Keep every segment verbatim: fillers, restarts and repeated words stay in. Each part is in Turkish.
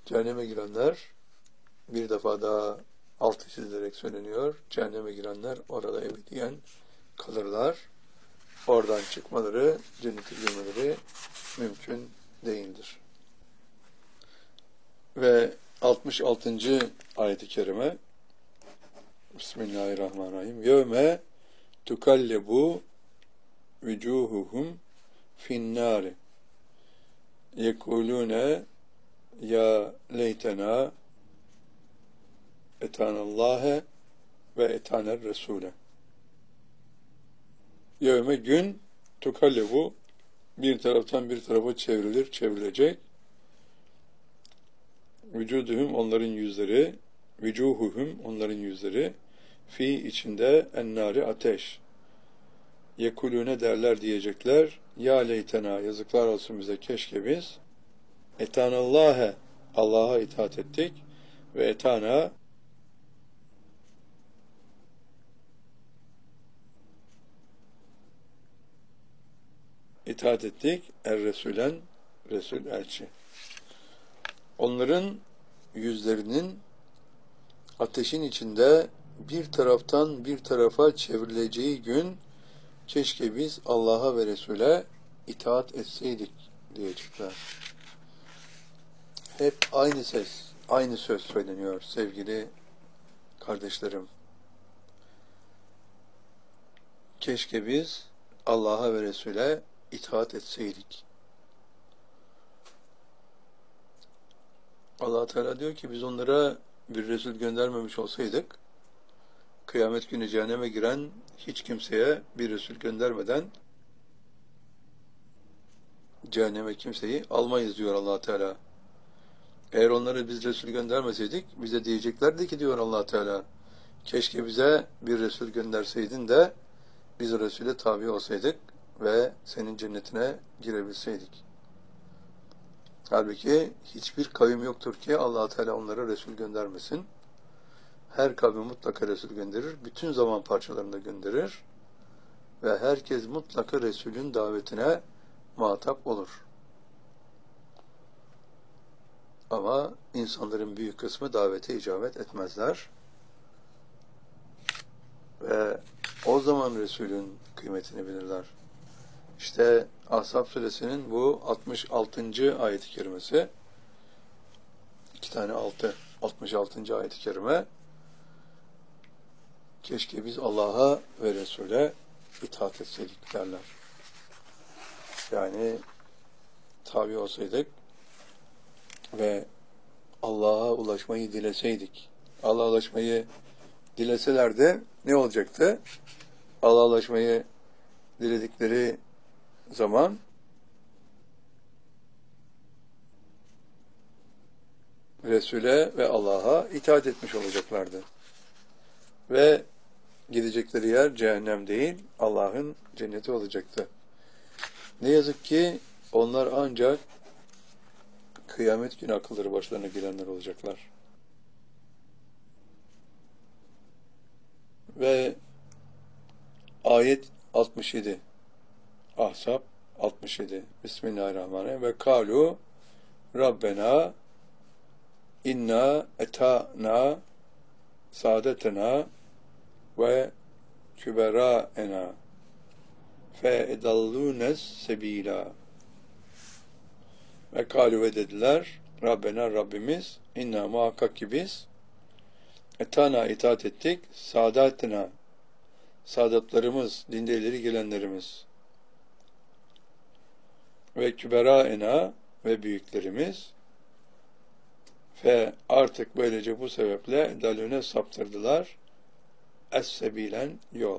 Cehenneme girenler, bir defa daha altı çizilerek söyleniyor, cehenneme girenler orada ebediyen kalırlar. Oradan çıkmaları, cennete girmeleri mümkün değildir. Ve altmış altıncı ayet-i kerime Bismillahirrahmanirrahim. Yevme tukallebu vücuhuhum finnâri yekulûne ya leytena etanallâhe ve etaner resûle. Yevme gün tukallebu bir taraftan bir tarafa çevrilir, çevrilecek. Vücuduhum onların yüzleri, vücuhuhum onların yüzleri, fi içinde ennari ateş. Yekulune derler diyecekler. Ya leytena yazıklar olsun bize keşke biz etanallâhe Allah'a itaat ettik ve etana itaat ettik er Resulen Resul elçi. Onların yüzlerinin ateşin içinde bir taraftan bir tarafa çevrileceği gün keşke biz Allah'a ve Resul'e itaat etseydik diyecekler. Hep aynı ses, aynı söz söyleniyor sevgili kardeşlerim. Keşke biz Allah'a ve Resul'e itaat etseydik. Allah Teala diyor ki biz onlara bir Resul göndermemiş olsaydık, kıyamet günü cehenneme giren hiç kimseye bir Resul göndermeden cehenneme kimseyi almayız diyor Allah Teala. Eğer onları biz Resul göndermeseydik, bize diyeceklerdi ki diyor Allah Teala, keşke bize bir Resul gönderseydin de biz Resul'e tabi olsaydık ve senin cennetine girebilseydik. Halbuki hiçbir kavim yoktur ki Allah Teala onlara Resul göndermesin. Her kavim mutlaka Resul gönderir, bütün zaman parçalarında gönderir ve herkes mutlaka Resul'ün davetine muhatap olur. Ama insanların büyük kısmı davete icabet etmezler. Ve o zaman Resul'ün kıymetini bilirler. İşte Ahzab suresinin bu altmış altıncı ayet-i kerimesi, iki tane altı, altmış altıncı ayet-i kerime, keşke biz Allah'a ve Resul'e itaat etseydik derler. Yani tabi olsaydık ve Allah'a ulaşmayı dileseydik. Allah'a ulaşmayı dileselerdi ne olacaktı? Allah'a ulaşmayı diledikleri zaman Resul'e ve Allah'a itaat etmiş olacaklardı. Ve gidecekleri yer cehennem değil, Allah'ın cenneti olacaktı. Ne yazık ki onlar ancak kıyamet günü akılları başlarına gelenler olacaklar. Ve ayet altmış yedi. Ahzab altmış yedi. Bismillahirrahmanirrahim. Ve kalu Rabbena inna etana saadetena ve küberaena fe edallunes sebila. Ve kalu ve dediler Rabbena Rabbimiz inna muhakkak ki biz etana itaat ettik saadetena saadatlarımız, dinde ileri gelenlerimiz ve küberaena ve büyüklerimiz ve artık böylece bu sebeple dalüne saptırdılar es-sebilen yol.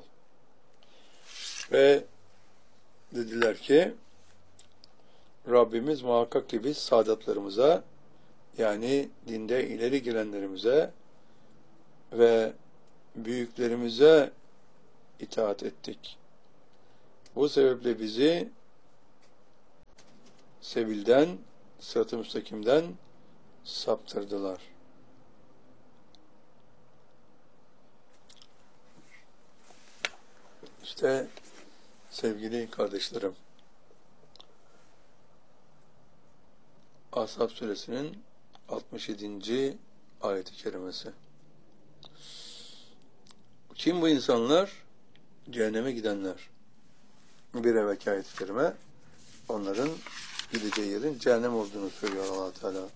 Ve dediler ki Rabbimiz muhakkak ki biz saadatlarımıza yani dinde ileri gelenlerimize ve büyüklerimize itaat ettik. Bu sebeple bizi sebilden, sırat-ı müstakimden saptırdılar. İşte sevgili kardeşlerim, Ahzab suresinin altmış yedinci ayet-i kerimesi. Kim bu insanlar? Cehenneme gidenler. Bir evvelki ayet-i kerime onların gideceği yerin cehennem olduğunu söylüyor Allah Teala.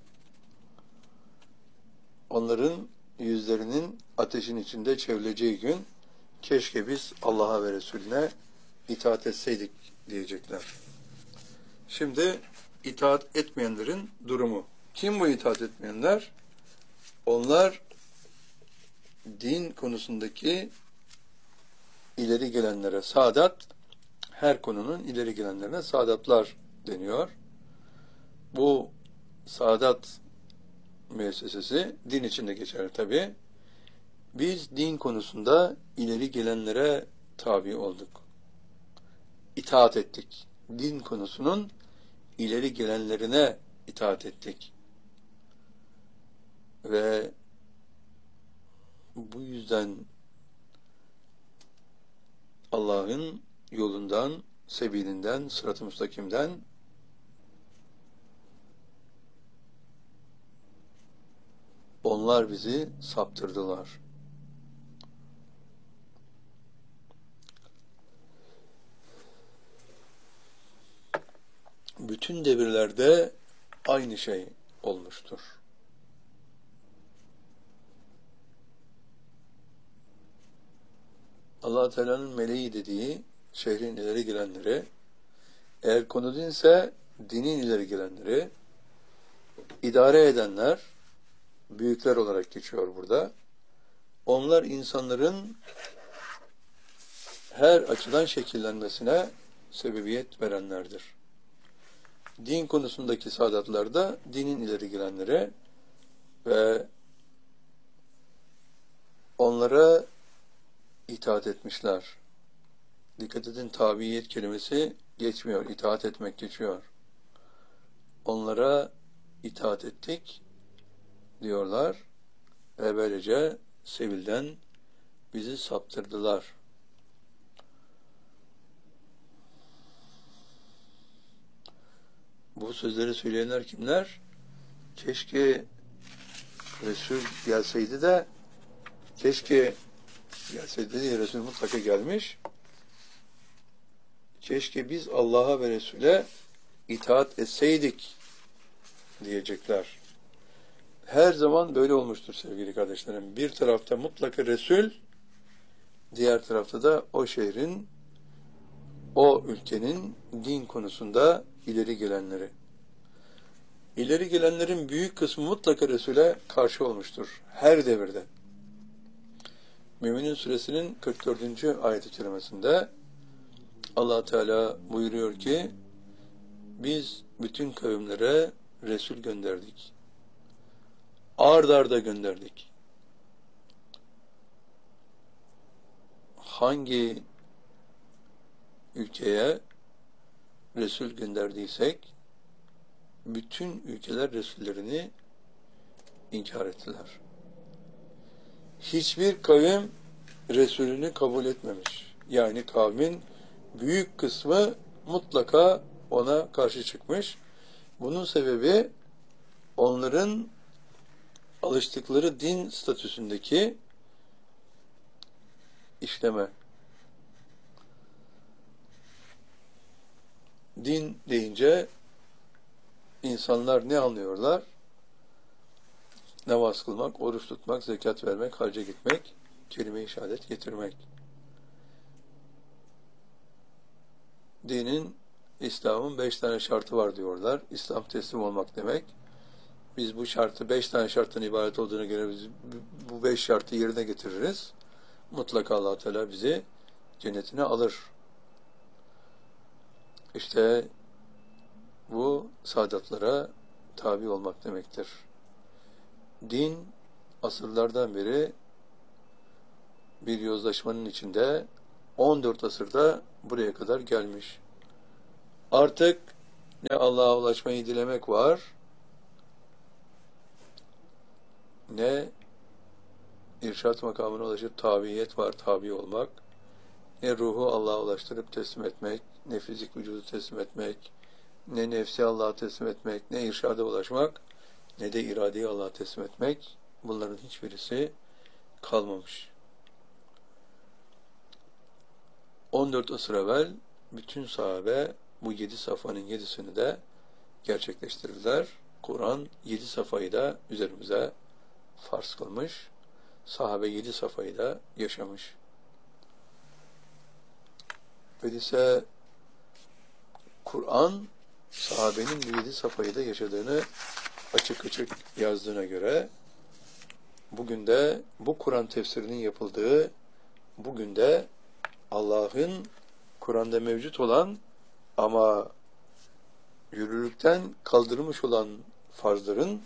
Onların yüzlerinin ateşin içinde çevrileceği gün keşke biz Allah'a ve Resulüne itaat etseydik diyecekler. Şimdi itaat etmeyenlerin durumu. Kim bu itaat etmeyenler? Onlar din konusundaki ileri gelenlere saadat, her konunun ileri gelenlerine saadatlar deniyor. Bu saadat müessesesi din içinde geçer tabi. Biz din konusunda ileri gelenlere tabi olduk. İtaat ettik. Din konusunun ileri gelenlerine itaat ettik. Ve bu yüzden Allah'ın yolundan, sebilinden, sırat-ı müstakimden onlar bizi saptırdılar. Bütün devirlerde aynı şey olmuştur. Allah Teala'nın meleği dediği şehrin ileri gelenleri, eğer konu dinse dinin ileri gelenleri, idare edenler, büyükler olarak geçiyor burada. Onlar insanların her açıdan şekillenmesine sebebiyet verenlerdir. Din konusundaki saadatlar da dinin ileri gelenleri ve onlara itaat etmişler. Dikkat edin, tabiyet kelimesi geçmiyor, itaat etmek geçiyor. Onlara itaat ettik diyorlar ve böylece sevilden bizi saptırdılar. Bu sözleri söyleyenler kimler? Keşke Resul gelseydi de keşke gelseydi diye Resul mutlaka gelmiş. Keşke biz Allah'a ve Resul'e itaat etseydik diyecekler. Her zaman böyle olmuştur sevgili kardeşlerim. Bir tarafta mutlaka Resul, diğer tarafta da o şehrin, o ülkenin din konusunda ileri gelenleri. İleri gelenlerin büyük kısmı mutlaka Resul'e karşı olmuştur. Her devirde. Mü'minin suresinin kırk dördüncü ayet-i kerimesinde Allah Teala buyuruyor ki biz bütün kavimlere Resul gönderdik. Ard arda gönderdik. Hangi ülkeye Resul gönderdiysek bütün ülkeler Resullerini inkar ettiler. Hiçbir kavim Resulünü kabul etmemiş. Yani kavmin büyük kısmı mutlaka ona karşı çıkmış. Bunun sebebi onların alıştıkları din statüsündeki işleme. Din deyince insanlar ne anlıyorlar? Namaz kılmak, oruç tutmak, zekat vermek, hacca gitmek, kelime-i şehadet getirmek. Dinin, İslam'ın beş tane şartı var diyorlar. İslam teslim olmak demek. Biz bu şartı, beş tane şarttan ibaret olduğuna göre biz bu beş şartı yerine getiririz. Mutlaka Allah Teala bizi cennetine alır. İşte bu saadatlara tabi olmak demektir. Din asırlardan beri bir yozlaşmanın içinde on dört asırda buraya kadar gelmiş. Artık ne Allah'a ulaşmayı dilemek var, ne irşat makamına ulaşıp tabiyet var, tabi olmak, ne ruhu Allah'a ulaştırıp teslim etmek, ne fizik vücudu teslim etmek, ne nefsi Allah'a teslim etmek, ne irşada ulaşmak, ne de iradeyi Allah'a teslim etmek, bunların hiçbirisi kalmamış. on dört asır evvel bütün sahabe bu yedi safhanın yedisini de gerçekleştirdiler. Kur'an yedi safhayı da üzerimize farz kılmış. Sahabe yedi safhayı da yaşamış. Öyleyse Kur'an sahabenin bu yedi safhayı da yaşadığını açık açık yazdığına göre bugün de bu Kur'an tefsirinin yapıldığı, bugün de Allah'ın Kur'an'da mevcut olan ama yürürlükten kaldırılmış olan farzların,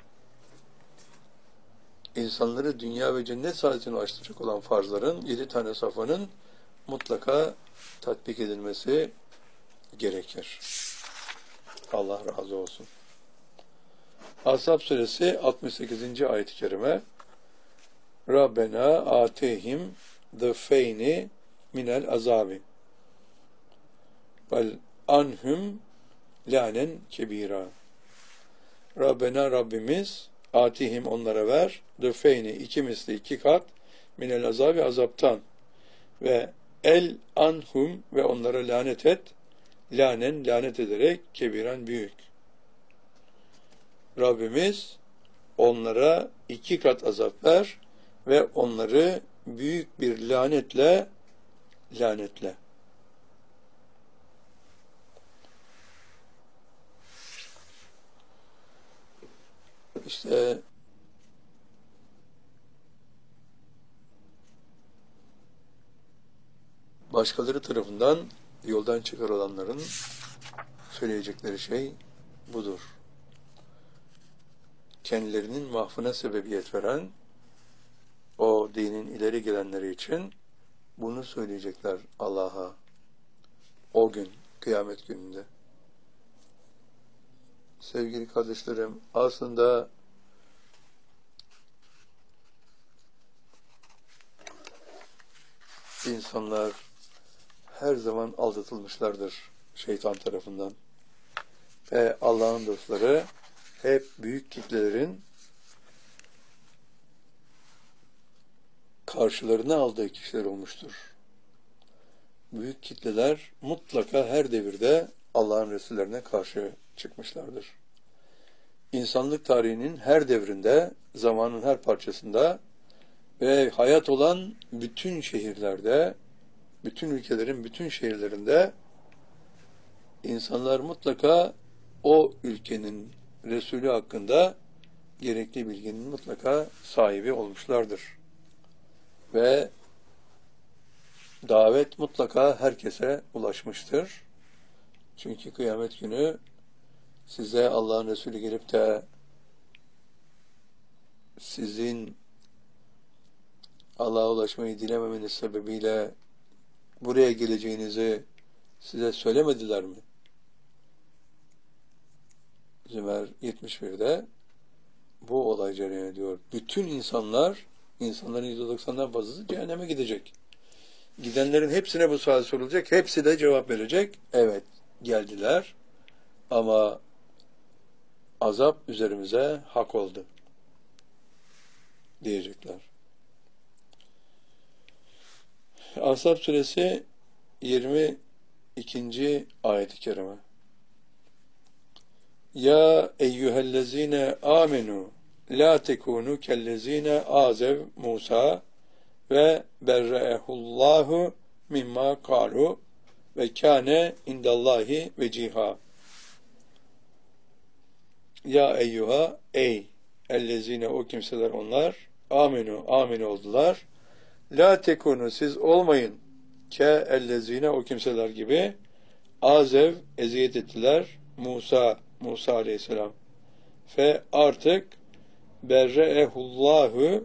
insanları dünya ve cennet saadetine ulaştıracak olan farzların, yedi tane safhanın mutlaka tatbik edilmesi gerekir. Allah razı olsun. Ashab suresi altmış sekizinci ayet-i kerime Rabbena atehim dıfeyni minel azabi vel anhum lanen kebira. Rabbena Rabbimiz atihim onlara ver dıfeyni iki misli iki kat minel azabi azaptan ve el anhum ve onlara lanet et lanen lanet ederek kebiren büyük. Rabbimiz onlara iki kat azap ver ve onları büyük bir lanetle lanetle. İşte başkaları tarafından yoldan çıkarılanların söyleyecekleri şey budur. Kendilerinin mahvına sebebiyet veren o dinin ileri gelenleri için bunu söyleyecekler Allah'a o gün, kıyamet gününde. Sevgili kardeşlerim, aslında insanlar her zaman aldatılmışlardır şeytan tarafından. Ve Allah'ın dostları hep büyük kitlelerin karşılarına aldığı kişiler olmuştur. Büyük kitleler mutlaka her devirde Allah'ın Resullerine karşı çıkmışlardır. İnsanlık tarihinin her devrinde, zamanın her parçasında ve hayat olan bütün şehirlerde, bütün ülkelerin bütün şehirlerinde insanlar mutlaka o ülkenin Resulü hakkında gerekli bilginin mutlaka sahibi olmuşlardır. Ve davet mutlaka herkese ulaşmıştır. Çünkü kıyamet günü size Allah'ın Resulü gelip de sizin Allah'a ulaşmayı dilememeniz sebebiyle buraya geleceğinizi size söylemediler mi? Zümer yetmiş birde bu olay cereyan ediyor. Bütün insanlar, insanların yüzde doksandan fazlası cehenneme gidecek. Gidenlerin hepsine bu sual sorulacak. Hepsi de cevap verecek. Evet, geldiler ama azap üzerimize hak oldu diyecekler. Ashab suresi yirmi ikinci ayet-i kerime. Ya eyyühellezine amenu la tekunu kellezine azev Musa ve berre'ehullahu mimma kalu ve kâne indallahi veciha. Ya eyyuha ey ellezine o kimseler onlar amenu amin oldular. La tekunu siz olmayın ke ellezine o kimseler gibi azev eziyet ettiler Musa Musa aleyhisselam. Fe artık berre'ehullahu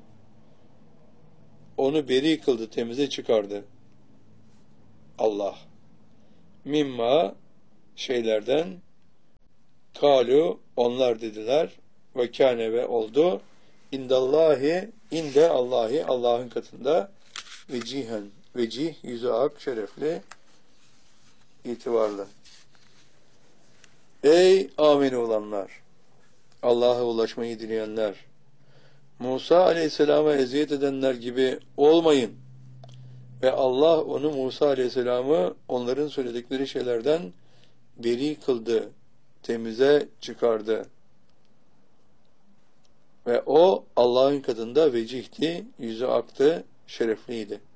onu beri kıldı, temize çıkardı. Allah. Mimma şeylerden kalu onlar dediler ve kâne ve oldu indallahi inde Allahi Allah'ın katında vecihen vecih yüzü ak şerefli itibarlı. Ey amin olanlar! Allah'a ulaşmayı dileyenler, Musa aleyhisselama eziyet edenler gibi olmayın. Ve Allah onu, Musa aleyhisselamı onların söyledikleri şeylerden beri kıldı, temize çıkardı. Ve o Allah'ın katında vecihti, yüzü aktı, şerefliydi.